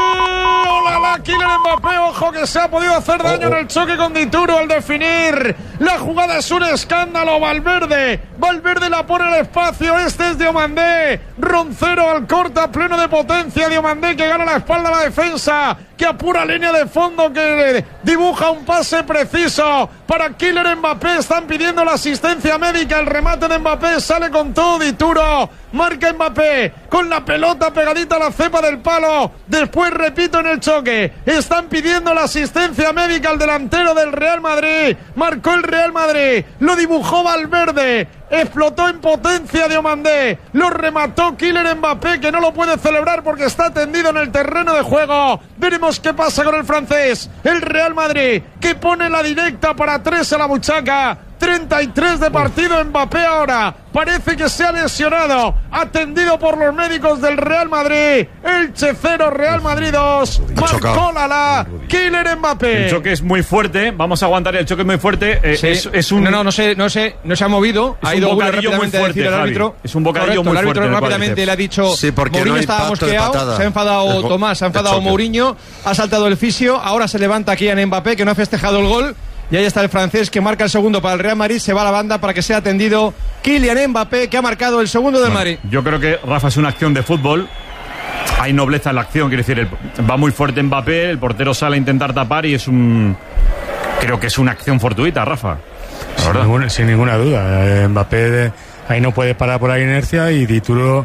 Kylian Mbappé, ojo que se ha podido hacer daño oh, oh. en el choque con Dituro al definir La jugada es un escándalo. Valverde. Valverde la pone al espacio. Este es Diomandé. Roncero al corte a pleno de potencia. Diomandé que gana la espalda a la defensa. Que apura línea de fondo. Que dibuja un pase preciso para Kylian Mbappé. Están pidiendo la asistencia médica. El remate de Mbappé sale con todo Dituro. Marca Mbappé con la pelota pegadita a la cepa del palo. Después repito en el choque. Están pidiendo la asistencia médica al delantero del Real Madrid. Marcó el Real Madrid. Lo dibujó Valverde. Explotó en potencia Diomandé. Lo remató Kylian Mbappé, que no lo puede celebrar porque está tendido en el terreno de juego. Veremos qué pasa con el francés. El Real Madrid que pone la directa para tres a la buchaca. treinta y tres de partido. Mbappé ahora parece que se ha lesionado, atendido por los médicos del Real Madrid. Elche cero, Real Madrid dos. Marcó Lala, Kylian Mbappé. El choque es muy fuerte, vamos a aguantar, el choque es muy fuerte. Eh, sí. es, es un... No, no, no se, no se, no se ha movido. Es ha un ido bocadillo muy fuerte, el Javi. árbitro. Es un bocadillo Correcto, muy el árbitro fuerte. rápidamente le ha dicho, sí, porque Mourinho no hay estaba impacto de mosqueado, patada. se ha enfadado El- Tomás, se ha el enfadado choque. Mourinho, ha saltado el fisio, ahora se levanta aquí en Mbappé, que no ha festejado el gol. Y ahí está el francés que marca el segundo para el Real Madrid. Se va a la banda para que sea atendido Kylian Mbappé, que ha marcado el segundo del Madrid. Yo creo que, Rafa, es una acción de fútbol. Hay nobleza en la acción, quiere decir, el- va muy fuerte Mbappé, el portero sale a intentar tapar y es un... Creo que es una acción fortuita, Rafa. Sin ninguna, sin ninguna duda. Eh, Mbappé de- ahí no puede parar por la inercia y Dituro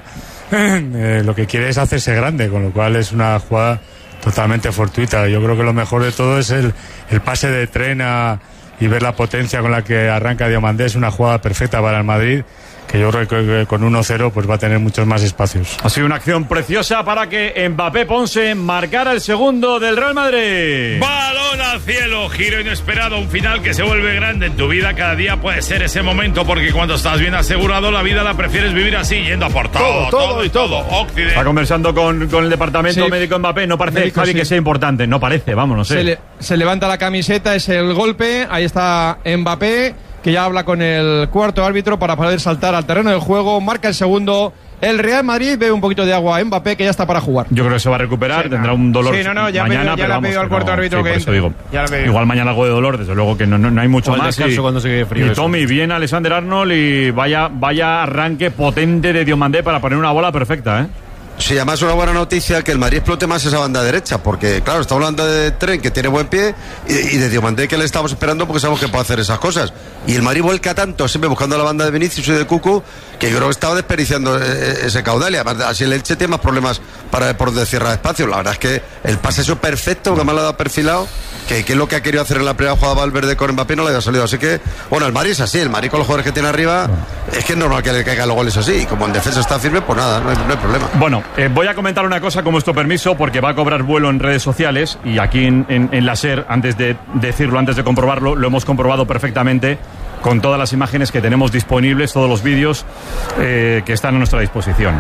eh, lo que quiere es hacerse grande, con lo cual es una jugada totalmente fortuita. Yo creo que lo mejor de todo es el, el pase de tren a, y ver la potencia con la que arranca Diomandé. Es una jugada perfecta para el Madrid, que yo creo que con uno cero pues va a tener muchos más espacios. Ha sido una acción preciosa para que Mbappé Ponce marcara el segundo del Real Madrid. Balón al cielo, giro inesperado, un final que se vuelve grande en tu vida. Cada día puede ser ese momento, porque cuando estás bien asegurado, la vida la prefieres vivir así, yendo a por todo, todo, todo y todo. Occidente. Está conversando con, con el departamento Sí. médico Mbappé. No parece, Médico, Javi, sí. que sea importante. No parece, vamos, no sé. Se, le- se levanta la camiseta, es el golpe. Ahí está Mbappé, que ya habla con el cuarto árbitro para poder saltar al terreno del juego. Marca el segundo. El Real Madrid bebe un poquito de agua a Mbappé, que ya está para jugar. Yo creo que se va a recuperar, tendrá un dolor Sí, no, no, ya mañana, me- ya pero le ha vamos, pedido al que cuarto no, árbitro sí, que por eso entre. digo. Ya le ha pedido. Igual mañana algo de dolor, desde luego que no, no, no hay mucho O el más. descanso cuando se quede frío, Y eso. Tommy, bien Alexander Arnold y vaya, vaya arranque potente de Diomandé para poner una bola perfecta, ¿eh? Sí, además una buena noticia que el Madrid explote más esa banda derecha, porque claro, está hablando de Tren, que tiene buen pie, y, y de Diomandé, que le estamos esperando porque sabemos que puede hacer esas cosas. Y el Madrid vuelca tanto, siempre buscando la banda de Vinicius y de Cucu, que yo creo que estaba desperdiciando eh, ese caudal, y además así el Elche tiene más problemas para por de cierrar espacio. La verdad es que el pase es perfecto, que más lo ha dado perfilado, que, que es lo que ha querido hacer en la primera jugada Valverde con Mbappé, no le haya salido. Así que, bueno, el Madrid es así, el Madrid con los jugadores que tiene arriba, es que es normal que le caigan los goles así, y como en defensa está firme, pues nada, no hay, no hay problema. Bueno, eh, voy a comentar una cosa con vuestro permiso, porque va a cobrar vuelo en redes sociales y aquí en, en, en la SER, antes de decirlo, antes de comprobarlo, lo hemos comprobado perfectamente con todas las imágenes que tenemos disponibles, todos los vídeos eh, que están a nuestra disposición.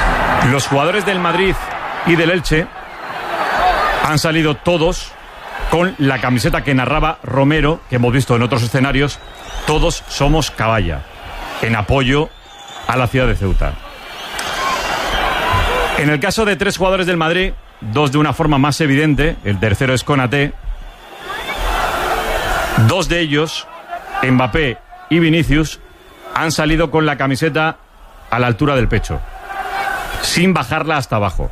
Los jugadores del Madrid y del Elche han salido todos con la camiseta que narraba Romero, que hemos visto en otros escenarios. Todos somos caballa, en apoyo a la ciudad de Ceuta. En el caso de tres jugadores del Madrid, dos de una forma más evidente, el tercero es Konaté, dos de ellos, Mbappé y Vinicius, han salido con la camiseta a la altura del pecho, sin bajarla hasta abajo.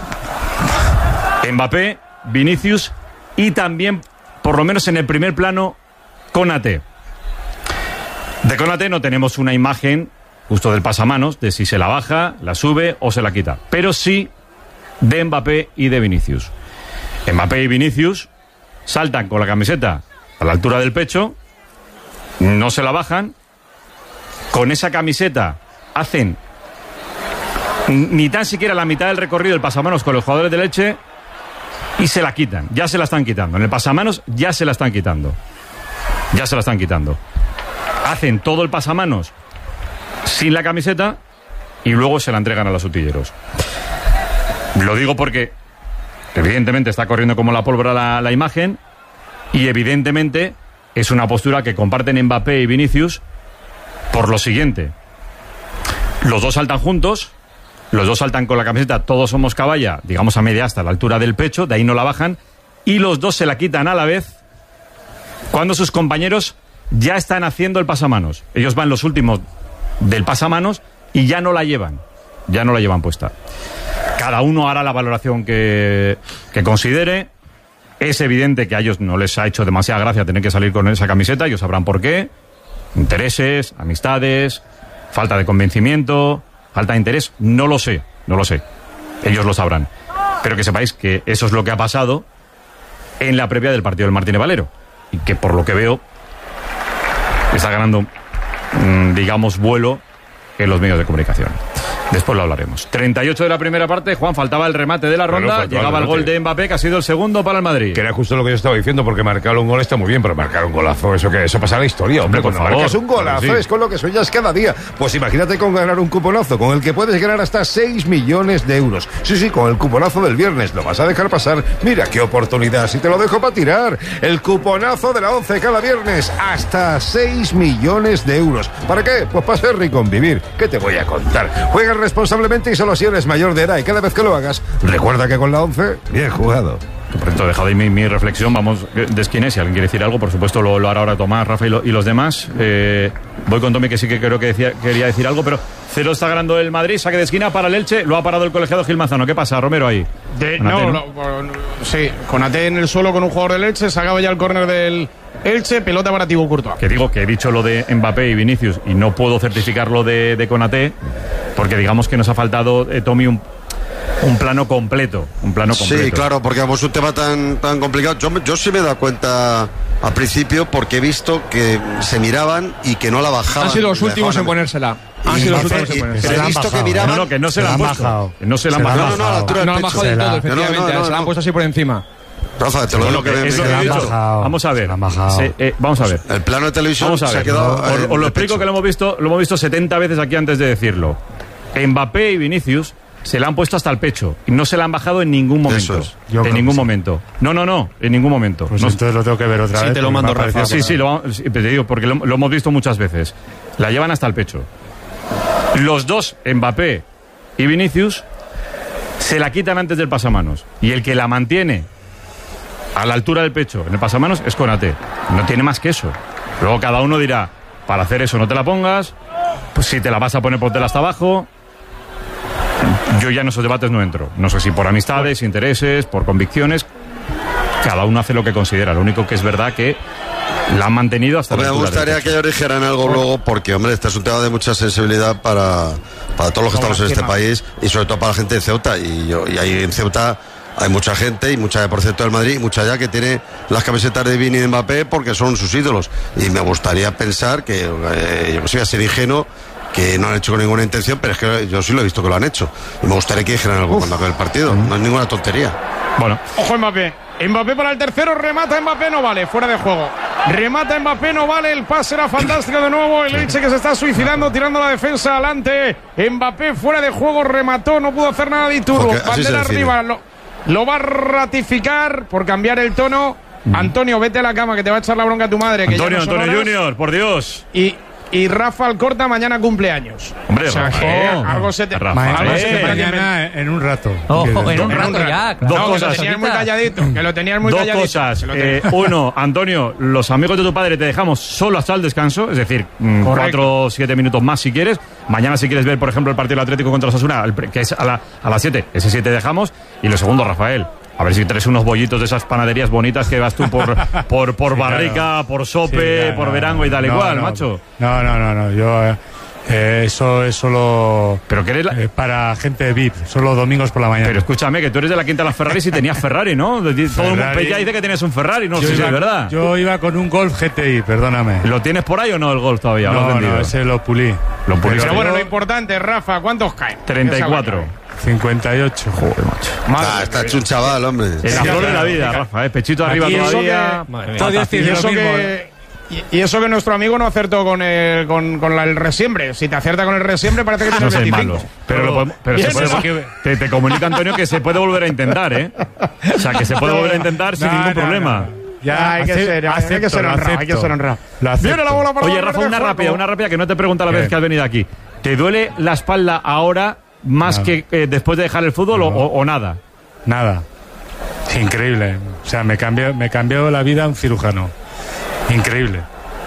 Mbappé, Vinicius y también, por lo menos en el primer plano, Konaté. De Konaté no tenemos una imagen justo del pasamanos, de si se la baja, la sube o se la quita. Pero sí de Mbappé y de Vinicius. Mbappé y Vinicius saltan con la camiseta a la altura del pecho, no se la bajan, con esa camiseta hacen ni tan siquiera la mitad del recorrido del pasamanos con los jugadores de Elche y se la quitan, ya se la están quitando. En el pasamanos ya se la están quitando. Ya se la están quitando. Hacen todo el pasamanos sin la camiseta y luego se la entregan a los utilleros. Lo digo porque evidentemente está corriendo como la pólvora la, la imagen y evidentemente es una postura que comparten Mbappé y Vinicius por lo siguiente. Los dos saltan juntos, los dos saltan con la camiseta, todos somos caballa, digamos a media asta, a la altura del pecho, de ahí no la bajan, y los dos se la quitan a la vez cuando sus compañeros ya están haciendo el pasamanos. Ellos van los últimos del pasamanos y ya no la llevan. Ya no la llevan puesta. Cada uno hará la valoración que, que considere. Es evidente que a ellos no les ha hecho demasiada gracia tener que salir con esa camiseta. Ellos sabrán por qué. Intereses, amistades, falta de convencimiento, falta de interés. No lo sé, no lo sé. Ellos lo sabrán. Pero que sepáis que eso es lo que ha pasado en la previa del partido del Martínez Valero. Y que por lo que veo está ganando, mmm, digamos, vuelo en los medios de comunicación. Después lo hablaremos. treinta y ocho de la primera parte, Juan, faltaba el remate de la ronda, claro, llegaba el, el gol de Mbappé, que ha sido el segundo para el Madrid. Que era justo lo que yo estaba diciendo, porque marcar un gol está muy bien, pero marcar un golazo, eso que eso pasa en la historia, hombre. Cuando favor, marcas un golazo sí. Es con lo que sueñas cada día. Pues imagínate con ganar un cuponazo, con el que puedes ganar hasta seis millones de euros. Sí, sí, con el cuponazo del viernes, ¿lo vas a dejar pasar? Mira qué oportunidad, si te lo dejo para tirar. El cuponazo de la once cada viernes, hasta seis millones de euros. ¿Para qué? Pues para ser rico en vivir. ¿Qué te voy a contar? Juega responsablemente y solo si eres mayor de edad, y cada vez que lo hagas, recuerda que con la once, bien jugado. Correcto, he dejado ahí mi, mi reflexión, vamos de esquina. Si alguien quiere decir algo, por supuesto lo, lo hará ahora Tomás, Rafa y, lo, y los demás. Eh, voy con Tommy, que sí que creo que decía, quería decir algo, pero cero está ganando el Madrid, saque de esquina para el Elche, lo ha parado el colegiado Gil Manzano. ¿Qué pasa, Romero, ahí? De, no, no, no, sí, Konaté en el suelo con un jugador del Elche, sacaba ya el córner del Elche, pelota para Thibaut Courtois. Que digo que he dicho lo de Mbappé y Vinicius y no puedo certificar lo de, de Konaté, porque digamos que nos ha faltado, eh, Tommy, un Un plano completo, un plano completo. Sí, claro, porque vamos, un tema tan, tan complicado. Yo, yo sí me he dado cuenta al principio, porque he visto que se miraban y que no la bajaban. Han sido los últimos en ponérsela. Han sido los últimos en ponérsela. Pero he visto que miraban. No, no, que no se la han bajado. No se la han bajado. No, no, no, a la altura del pecho. No la han bajado del todo, efectivamente. Se la han puesto así por encima. Rafa, te lo digo que me, es lo que he dicho. Vamos a ver. Se, eh, vamos a ver. El plano de televisión vamos a ver. Se ha quedado. Os, os lo explico pecho. Que lo hemos visto, lo hemos visto setenta veces aquí antes de decirlo. Mbappé y Vinicius se la han puesto hasta el pecho y no se la han bajado en ningún momento. Es. En ningún momento. Sí. No, no, no, en ningún momento. Pues no, entonces lo tengo que ver otra sí, vez. Te lo mando, Rafa. Sí, sí, lo, sí, te digo, porque lo, lo hemos visto muchas veces. La llevan hasta el pecho. Los dos, Mbappé y Vinicius, se la quitan antes del pasamanos. Y el que la mantiene a la altura del pecho en el pasamanos es Konaté. No tiene más que eso. Luego cada uno dirá, para hacer eso no te la pongas, pues si te la vas a poner, póntela hasta abajo. Yo ya en esos debates no entro. No sé si por amistades, intereses, por convicciones. Cada uno hace lo que considera. Lo único que es verdad que la han mantenido hasta... Me gustaría que ellos dijeran algo luego, porque, hombre, este es un tema de mucha sensibilidad para, para todos los que estamos en este país y sobre todo para la gente de Ceuta. Y, yo, y ahí en Ceuta hay mucha gente, y mucha por cierto del Madrid, y mucha ya que tiene las camisetas de Vini y de Mbappé porque son sus ídolos. Y me gustaría pensar que, eh, yo no sé, ser ingenuo, que no han hecho con ninguna intención, pero es que yo sí lo he visto que lo han hecho. Y me gustaría que dijeran algo Uf. cuando acabe el partido. No es ninguna tontería. Bueno. Ojo Mbappé. Mbappé para el tercero, remata Mbappé, no vale, fuera de juego. Remata Mbappé, no vale, el pase era fantástico de nuevo. El Elche que se está suicidando, tirando la defensa adelante. Mbappé fuera de juego, remató, no pudo hacer nada de Iturbo. Bandera arriba, lo, lo va a ratificar por cambiar el tono. Mm. Antonio, vete a la cama que te va a echar la bronca a tu madre. Que Antonio, ya no Antonio Junior, por Dios. Y... Y Rafa Alcorta mañana cumpleaños. Hombre, o sea, Rafa, que oh, algo se te... Rafa, algo eh, se te mañana en un rato. Ojo, en un rato ya. Claro. Dos no, cosas. Que lo tenías muy calladito. Que lo tenías muy Dos calladito. cosas. Eh, uno, Antonio, los amigos de tu padre te dejamos solo hasta el descanso. Es decir, mmm, cuatro o siete minutos más si quieres. Mañana si quieres ver, por ejemplo, el partido del Atlético contra Osasuna, que es a, la, a las siete. Ese siete dejamos. Y lo segundo, Rafael. A ver si traes unos bollitos de esas panaderías bonitas que vas tú por por, por sí, Barrica, claro. por Sope, sí, claro, por Verango y tal no, igual, no, macho. No, no, no, no. Yo eh, eso es solo pero que eres la... eh, para gente V I P, solo domingos por la mañana. Pero escúchame, que tú eres de la quinta de las Ferraris y tenías Ferrari, ¿no? Todo el mundo ya dice que tienes un Ferrari, no sé si es verdad. Yo iba con un Golf G T I, perdóname. ¿Lo tienes por ahí o no el Golf todavía? No, no, ese lo pulí. Lo pulí. Pero, pero bueno, lo importante, Rafa, ¿cuántos caen? treinta y cuatro. cincuenta y ocho. Joder, macho. Ah, está hecho un chaval, hombre. En la flor de la vida, Rafa, ¿eh? Pechito arriba todavía. Que, y, eso que, y, y eso que nuestro amigo no acertó con el, con, con la, el resiembre. Si te acierta con el resiembre, parece que tienes no veinticinco. Malo. Pero, lo podemos, pero se puede, porque te, te comunica, Antonio, que se puede volver a intentar, ¿eh? O sea, que se puede volver a intentar no, sin ningún no, problema. No. Ya, hay, que ser, acepto, hay que ser honrado, hay que ser honrado. Viene la bola para Oye, Rafa, una rápida, una rápida que no te pregunta la ¿Qué? vez que has venido aquí. ¿Te duele la espalda ahora más no. que eh, después de dejar el fútbol no. o, o nada? Nada. Increíble. O sea, me cambió, me cambió la vida un cirujano. Increíble.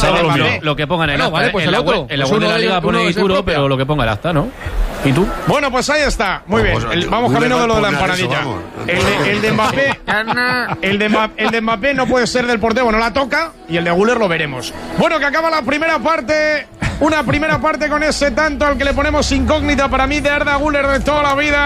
Pensaba de lo, Mbappé. lo que ponga en el No, acta. vale, ¿eh? pues en el la otro. web, en la Pues web de uno la de- liga uno pone es el Dituro, propio. pero lo que ponga el acta, ¿no? ¿Y tú? Bueno, pues ahí está. Muy bien. El- vamos camino de lo de la empanadilla. El de, el de Mbappé. El de, Mba- el de Mbappé no puede ser del portero, bueno, la toca. Y el de Güler lo veremos. Bueno, que acaba la primera parte. Una primera parte con ese tanto al que le ponemos incógnita para mí de Arda Güler de toda la vida.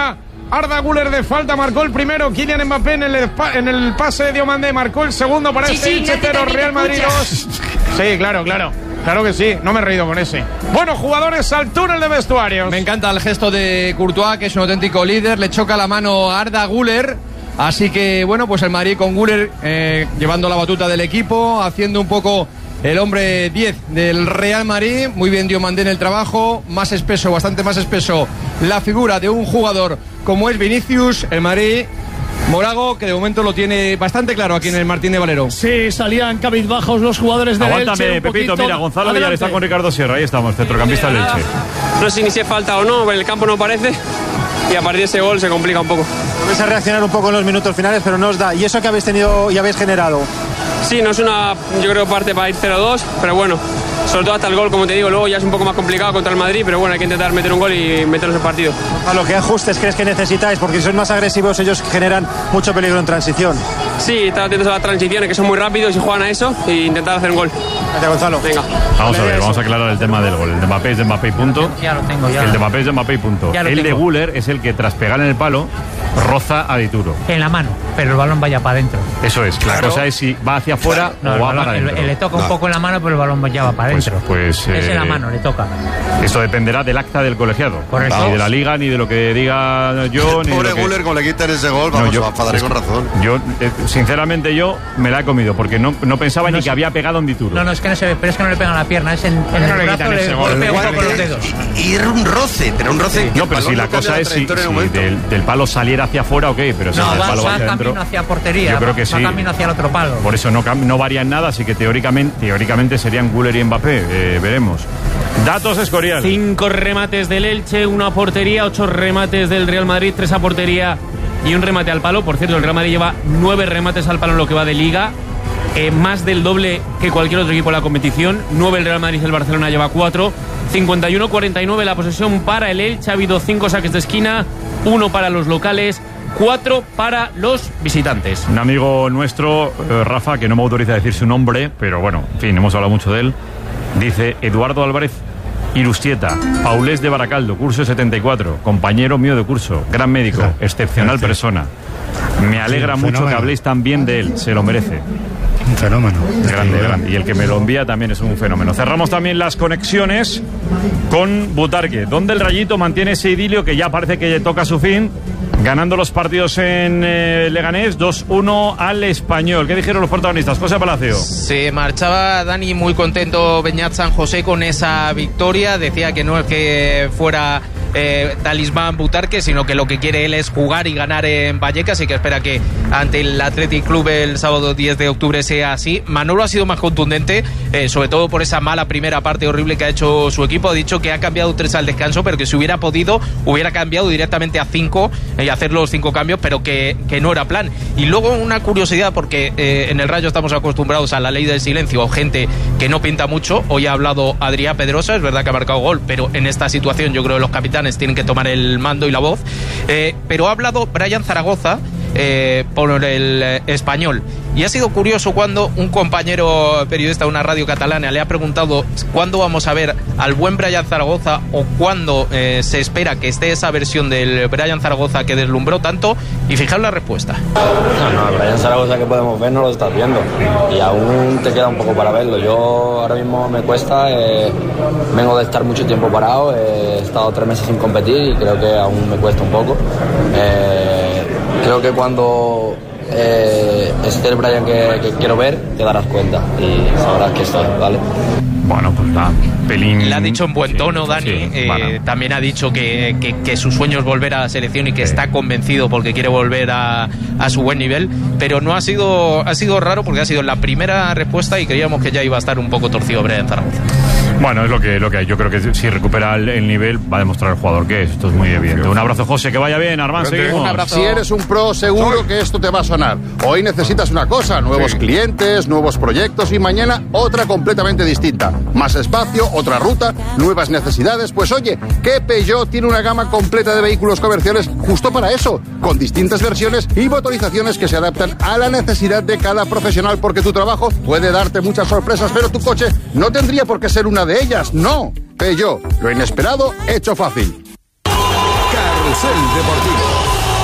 Arda Güler de falta marcó el primero. Kylian Mbappé en el, en el pase de Diomandé marcó el segundo para Sí, este sí, Elche no te- cero, no te Real Madrid escuchas. dos. Sí, claro, claro. Claro que sí, no me he reído con ese. Bueno, jugadores al túnel de vestuarios. Me encanta el gesto de Courtois, que es un auténtico líder. Le choca la mano a Arda Güler. Así que, bueno, pues el Madrid con Güler eh, llevando la batuta del equipo, haciendo un poco el hombre diez del Real Madrid. Muy bien Diomandé en el trabajo. Más espeso, bastante más espeso la figura de un jugador como es Vinicius. El Madrid... Morago, que de momento lo tiene bastante claro aquí en el Martín de Valero. Sí, salían cabizbajos los jugadores del Elche. Aguántame, un Pepito, poquito. mira, Gonzalo Villar Adelante. está con Ricardo Sierra, ahí estamos, centrocampista del Elche. No sé ni si es falta o no, pero el campo no parece. Y a partir de ese gol se complica un poco. Vais a reaccionar un poco en los minutos finales, pero no os da. ¿Y eso que habéis tenido y habéis generado? Sí, no es una, yo creo, parte para ir cero dos, pero bueno, sobre todo hasta el gol, como te digo, luego ya es un poco más complicado contra el Madrid, pero bueno, hay que intentar meter un gol y meternos en partido. A lo que ajustes crees que necesitáis, porque si sois más agresivos ellos generan mucho peligro en transición. Sí, estar atentos a las transiciones, que son muy rápidos y juegan a eso, e intentar hacer un gol. Gracias, Gonzalo. Venga. Vamos a ver, vamos a aclarar el tema del gol. El de Mbappé es de Mbappé y punto. Ya lo tengo, ya. El de Mbappé es de Mbappé y punto. Ya lo El de tengo. Güler es el que tras pegar en el palo roza a Dituro. En la mano, pero el balón vaya para adentro. Eso es, la cosa es si va hacia afuera No, o el va balón- para el- adentro. el- le toca un No. poco en la mano, pero el balón ya va para Pues, adentro. pues, es en la eh, mano, le toca. Eso dependerá del acta del colegiado. Correcto. Ni de la liga, ni de lo que diga yo, ni de Pobre lo que... Güler, como le quitan ese gol, No, vamos, yo- a enfadar es con que razón. Yo, eh, sinceramente, yo me la he comido porque no, no pensaba No ni sé. que había pegado en Dituro. No, no, es que no se ve, pero es que no le pegan la pierna, es en, en no el le brazo, quitan le ese gol. golpea un Igual poco los que- dedos. Y era un roce, pero un roce. que No, el pero si balón la no cambia cosa es si, trayectoria en si un momento. del, del palo saliera hacia afuera, ok, pero si No, del va, palo va va hacia camino adentro... hacia portería, Yo creo va, que va sí. camino hacia el otro palo. Por eso no, cam- no varía en nada, así que teóricamente, teóricamente serían Güler y Mbappé. Eh, veremos. Datos Escorial. Cinco remates del Elche, una a portería, ocho remates del Real Madrid, tres a portería y un remate al palo. Por cierto, el Real Madrid lleva nueve remates al palo en lo que va de Liga, eh, más del doble que cualquier otro equipo en la competición. Nueve el Real Madrid, el Barcelona lleva cuatro. cincuenta y uno cuarenta y nueve la posesión para el Elche. Ha habido cinco saques de esquina, uno para los locales, cuatro para los visitantes. Un amigo nuestro, eh, Rafa, que no me autoriza a decir su nombre, pero bueno, en fin, hemos hablado mucho de él, dice Eduardo Álvarez Irustieta, Paulés de Baracaldo, curso setenta y cuatro, compañero mío de curso, gran médico, excepcional persona. Me alegra Sí, un mucho que fenómeno. habléis tan bien de él, se lo merece. Un fenómeno. Grande, grande. Y el que me lo envía también es un fenómeno. Cerramos también las conexiones con Butarque, donde el Rayito mantiene ese idilio que ya parece que toca su fin, ganando los partidos en eh, Leganés, dos uno al Español. ¿Qué dijeron los protagonistas? José Palacio. Se marchaba Dani muy contento, Beñat San José, con esa victoria. Decía que no es que fuera eh, talismán Butarque, sino que lo que quiere él es jugar y ganar en Vallecas, y que espera que ante el Athletic Club el sábado diez de octubre sea así. Manolo ha sido más contundente, eh, sobre todo por esa mala primera parte horrible que ha hecho su equipo. Ha dicho que ha cambiado tres al descanso, pero que si hubiera podido hubiera cambiado directamente a cinco y hacer los cinco cambios, pero que, que no era plan. Y luego una curiosidad, porque eh, en el Rayo estamos acostumbrados a la ley del silencio, o gente que no pinta mucho. Hoy ha hablado Adrián Pedrosa, es verdad que ha marcado gol, pero en esta situación yo creo que los capitanes tienen que tomar el mando y la voz. Eh, pero ha hablado Brian Zaragoza eh, por el eh, Español. Y ha sido curioso cuando un compañero periodista de una radio catalana le ha preguntado cuándo vamos a ver al buen Brian Zaragoza, o cuándo eh, se espera que esté esa versión del Brian Zaragoza que deslumbró tanto, y fijaos la respuesta. No, no, Brian Zaragoza que podemos ver no lo estás viendo, y aún te queda un poco para verlo. Yo ahora mismo me cuesta, eh, vengo de estar mucho tiempo parado, eh, he estado tres meses sin competir y creo que aún me cuesta un poco. Eh, creo que cuando eh, esté el Brian que, que quiero ver, te darás cuenta y sabrás que estoy, ¿vale? Bueno, pues va, pelín... Le ha dicho en buen tono, Dani. sí, eh, bueno. También ha dicho que, que, que su sueño es volver a la selección y que está convencido porque quiere volver a, a su buen nivel. Pero no ha sido, ha sido raro, porque ha sido la primera respuesta y creíamos que ya iba a estar un poco torcido Brian Zaragoza. Bueno, es lo que, lo que hay. Yo creo que si recupera el, el nivel va a demostrar el jugador que es. Esto es muy evidente. Un abrazo, José, que vaya bien. Armán, seguimos. Un abrazo. Si eres un pro, seguro que esto te va a sonar. Hoy necesitas una cosa, nuevos Sí. clientes, nuevos proyectos, y mañana otra completamente distinta. Más espacio, otra ruta, nuevas necesidades. Pues oye, que Peugeot tiene una gama completa de vehículos comerciales justo para eso, con distintas versiones y motorizaciones que se adaptan a la necesidad de cada profesional, porque tu trabajo puede darte muchas sorpresas, pero tu coche no tendría por qué ser una de ellas. No, Peugeot, lo inesperado hecho fácil. Carrusel Deportivo.